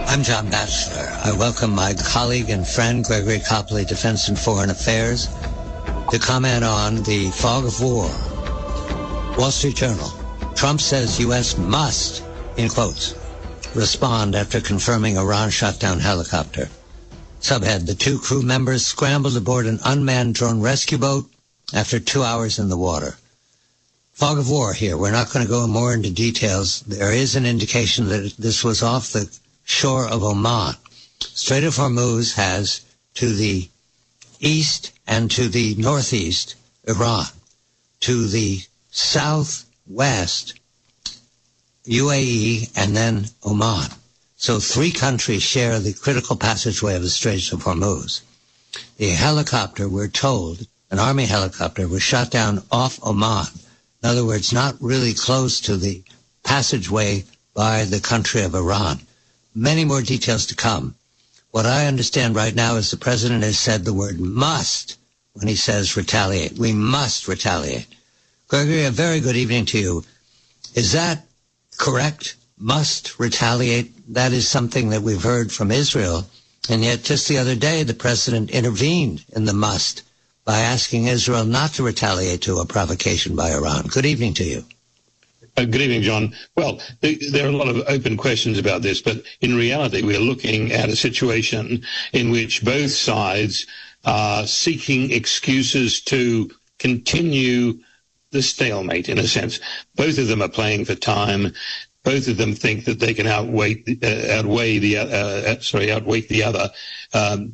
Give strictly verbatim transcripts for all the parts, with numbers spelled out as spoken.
I'm John Batchelor. I welcome my colleague and friend, Gregory Copley, Defense and Foreign Affairs, to comment on the fog of war. Wall Street Journal. Trump says U S must, in quotes, respond after confirming Iran shot down helicopter. Subhead, the two crew members scrambled aboard an unmanned drone rescue boat after two hours in the water. Fog of war here. We're not going to go more into details. There is an indication that this was off the shore of Oman. Strait of Hormuz has to the east and to the northeast Iran. To the southwest U A E and then Oman. So three countries share the critical passageway of the Strait of Hormuz. The helicopter, we're told, an Army helicopter, was shot down off Oman. In other words, not really close to the passageway by the country of Iran. Many more details to come. What I understand right now is the president has said the word must when he says retaliate. We must retaliate. Gregory, a very good evening to you. Is that correct? Must retaliate? That is something that we've heard from Israel. And yet just the other day, the president intervened in the must by asking Israel not to retaliate to a provocation by Iran. Good evening to you. Uh, good evening, John. Well, there are a lot of open questions about this, but in reality, we're looking at a situation in which both sides are seeking excuses to continue the stalemate, in a sense. Both of them are playing for time. Both of them think that they can outweigh, uh, outweigh the, uh, sorry, outweigh the other. Um,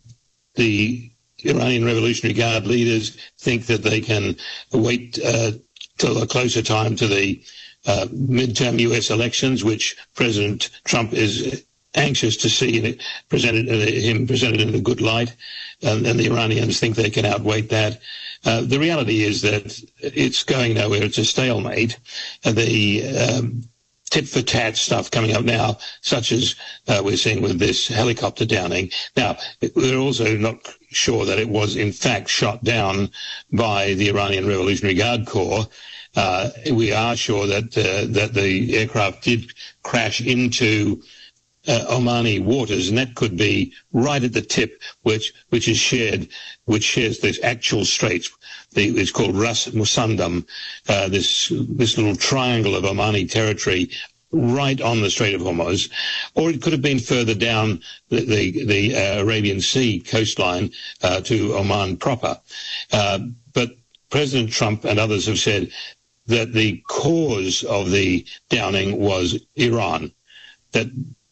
the Iranian Revolutionary Guard leaders think that they can wait uh, till a closer time to the uh, midterm U S elections, which President Trump is anxious to see presented, uh, him presented in a good light, and, and the Iranians think they can outweigh that. Uh, the reality is that it's going nowhere. It's a stalemate. Uh, the um, tit-for-tat stuff coming up now, such as uh, we're seeing with this helicopter downing. Now, we're also not sure that it was, in fact, shot down by the Iranian Revolutionary Guard Corps. Uh, we are sure that uh, that the aircraft did crash into uh, Omani waters, and that could be right at the tip, which which is shared, which shares this actual straits. The, it's called Ras Musandam, uh, this this little triangle of Omani territory right on the Strait of Hormuz, or it could have been further down the the, the uh, Arabian Sea coastline uh, to Oman proper. Uh, but President Trump and others have said that the cause of the downing was Iran, that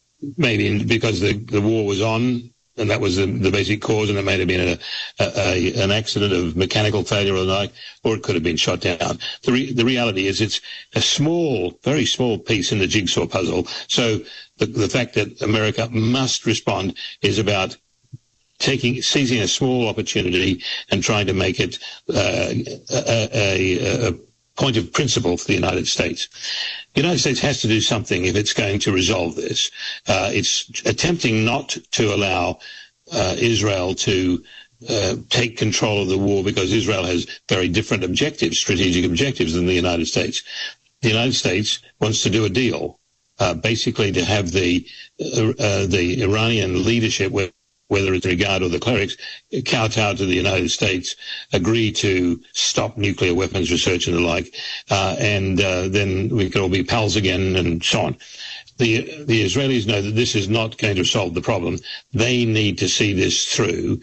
maybe because the, the war was on, and that was the, the basic cause, and it may have been a, a, an accident of mechanical failure or the like, or it could have been shot down. The, re, the reality is it's a small, very small piece in the jigsaw puzzle. So the, the fact that America must respond is about taking, seizing a small opportunity and trying to make it uh, a, a, a point of principle for the United States. The United States has to do something if it's going to resolve this. Uh, it's attempting not to allow uh, Israel to uh, take control of the war because Israel has very different objectives, strategic objectives, than the United States. The United States wants to do a deal, uh, basically to have the uh, uh, the Iranian leadership, whether it's the Guard or the clerics, kowtow to the United States, agree to stop nuclear weapons research and the like, uh, and uh, then we can all be pals again and so on. The, the Israelis know that this is not going to solve the problem. They need to see this through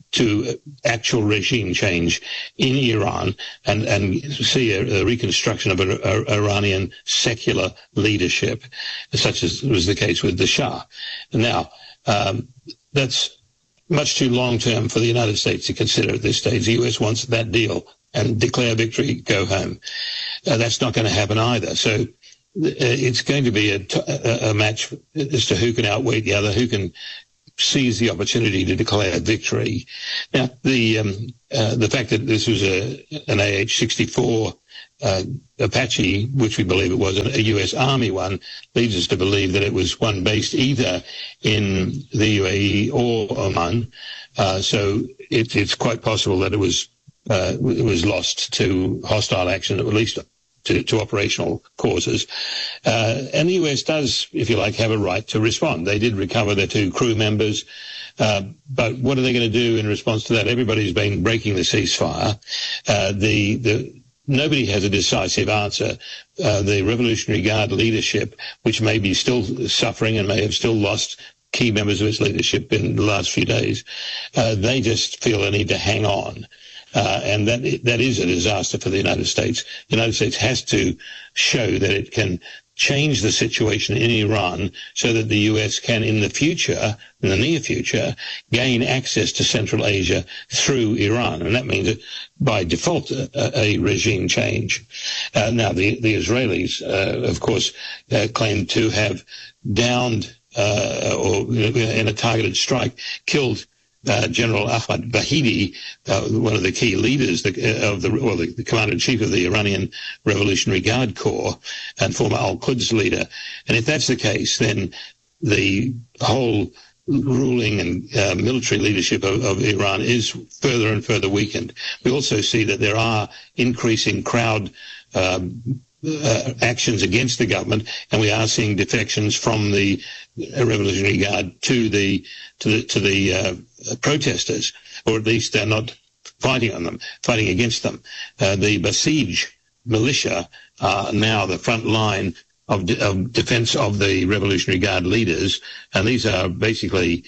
to actual regime change in Iran and, and see a, a reconstruction of an Iranian secular leadership, such as was the case with the Shah. Now, um, that's much too long-term for the United States to consider at this stage. The U S wants that deal and declare victory, go home. Uh, that's not going to happen either. So uh, it's going to be a, a, a match as to who can outweigh the other, who can seize the opportunity to declare victory. Now, the um, uh, the fact that this was a an A H sixty-four uh, Apache, which we believe it was a U S Army one, leads us to believe that it was one based either in the U A E or Oman. Uh, so it, it's quite possible that it was uh, it was lost to hostile action, at least to, to operational causes. Uh, and the U S does, if you like, have a right to respond. They did recover their two crew members. Uh, but what are they going to do in response to that? Everybody's been breaking the ceasefire. Uh, the, the, nobody has a decisive answer. Uh, the Revolutionary Guard leadership, which may be still suffering and may have still lost key members of its leadership in the last few days, uh, they just feel a need to hang on. Uh, and that that is a disaster for the United States. The United States has to show that it can change the situation in Iran so that the U S can, in the future, in the near future, gain access to Central Asia through Iran. And that means, that by default, a, a regime change. Uh, now, the, the Israelis, uh, of course, uh, claim to have downed uh, or in a targeted strike, killed Uh, General Ahmad Bahidi, uh, one of the key leaders the, uh, of the, well, the, the commander-in-chief of the Iranian Revolutionary Guard Corps and former Al-Quds leader. And if that's the case, then the whole ruling and uh, military leadership of, of Iran is further and further weakened. We also see that there are increasing crowd um, uh, actions against the government, and we are seeing defections from the Revolutionary Guard to the to the to the uh, protesters, or at least they're not fighting on them, fighting against them. Uh, the Basij militia are now the front line of, de- of defense of the Revolutionary Guard leaders, and these are basically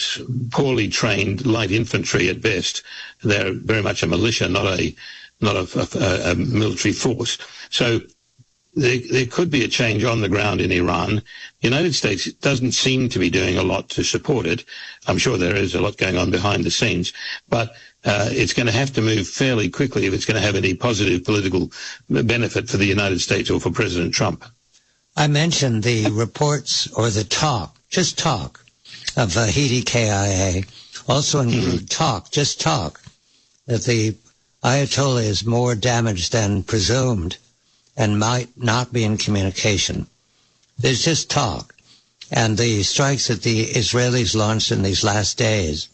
poorly trained light infantry at best. They're very much a militia, not a not a, a, a military force. So There, there could be a change on the ground in Iran. The United States doesn't seem to be doing a lot to support it. I'm sure there is a lot going on behind the scenes, but uh, it's going to have to move fairly quickly if it's going to have any positive political benefit for the United States or for President Trump. I mentioned the reports or the talk, just talk, of Vahidi K I A, also include talk, just talk, that the Ayatollah is more damaged than presumed and might not be in communication. There's just talk. And the strikes that the Israelis launched in these last days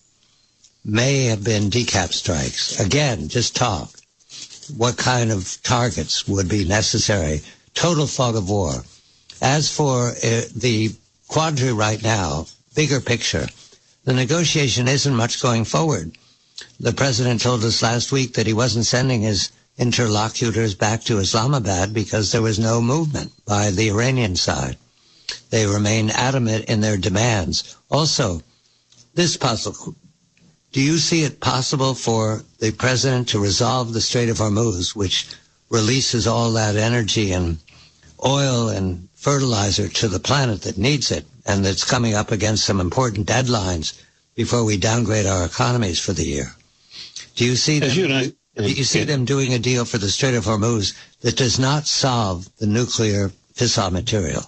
may have been decap strikes. Again, just talk. What kind of targets would be necessary? Total fog of war. As for uh, the quadri right now, bigger picture, the negotiation isn't much going forward. The president told us last week that he wasn't sending his interlocutors back to Islamabad because there was no movement by the Iranian side. They remain adamant in their demands. Also, this puzzle, do you see it possible for the president to resolve the Strait of Hormuz, which releases all that energy and oil and fertilizer to the planet that needs it, and that's coming up against some important deadlines before we downgrade our economies for the year? Do you see them? As you know, Do you see them doing a deal for the Strait of Hormuz that does not solve the nuclear fissile material?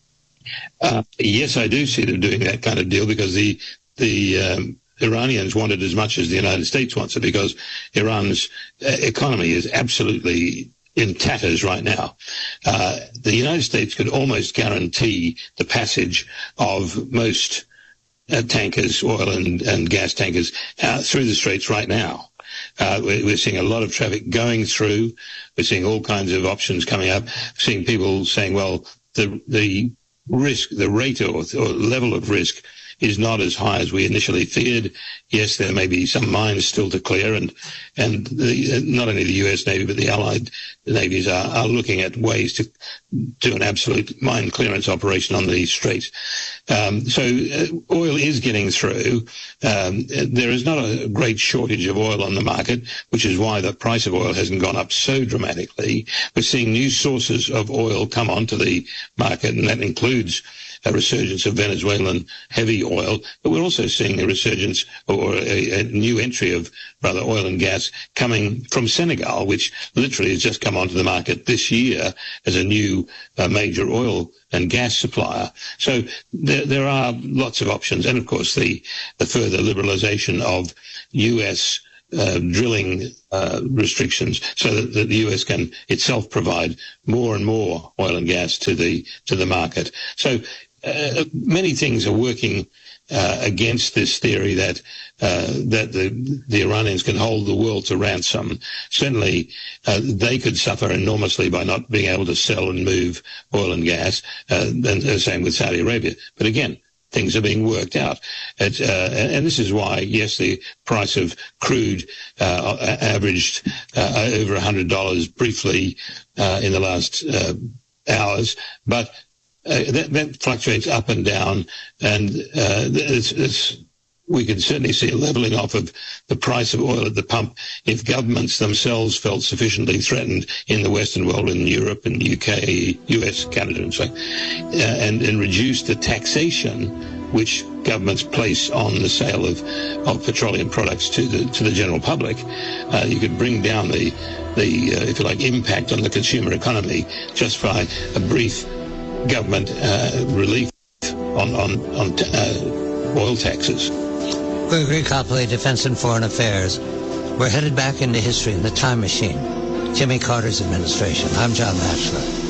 Uh, yes, I do see them doing that kind of deal because the the um, Iranians want it as much as the United States wants it, because Iran's uh, economy is absolutely in tatters right now. Uh, the United States could almost guarantee the passage of most uh, tankers, oil and, and gas tankers, uh, through the Straits right now. Uh, we're, we're seeing a lot of traffic going through. We're seeing all kinds of options coming up. We're seeing people saying, well, the the risk, the rate or, or level of risk is not as high as we initially feared. Yes, there may be some mines still to clear, and and the, not only the U S Navy but the Allied navies are, are looking at ways to do an absolute mine clearance operation on these straits. Um, so uh, oil is getting through. Um, there is not a great shortage of oil on the market, which is why the price of oil hasn't gone up so dramatically. We're seeing new sources of oil come onto the market, and that includes a resurgence of Venezuelan heavy oil, but we're also seeing a resurgence or a, a new entry of rather oil and gas coming from Senegal, which literally has just come onto the market this year as a new uh, major oil and gas supplier. So there, there are lots of options, and of course the, the further liberalization of U S Uh, drilling uh, restrictions, so that, that the U S can itself provide more and more oil and gas to the to the market. So uh, many things are working uh, against this theory that uh, that the, the Iranians can hold the world to ransom. Certainly, uh, they could suffer enormously by not being able to sell and move oil and gas, uh, and the same with Saudi Arabia. But again, things are being worked out. It, uh, and this is why, yes, the price of crude uh, averaged uh, over one hundred dollars briefly uh, in the last uh, hours, but uh, that, that fluctuates up and down, and uh, it's, it's, we can certainly see a leveling off of the price of oil at the pump if governments themselves felt sufficiently threatened in the Western world, in Europe and U K, U S, Canada, and so on, uh, and, and reduced the taxation which governments place on the sale of, of petroleum products to the to the general public. Uh, you could bring down the, the uh, if you like, impact on the consumer economy just by a brief government uh, relief on, on, on uh, oil taxes. Gregory Copley, Defense and Foreign Affairs. We're headed back into history in the time machine. Jimmy Carter's administration. I'm John Batchelor.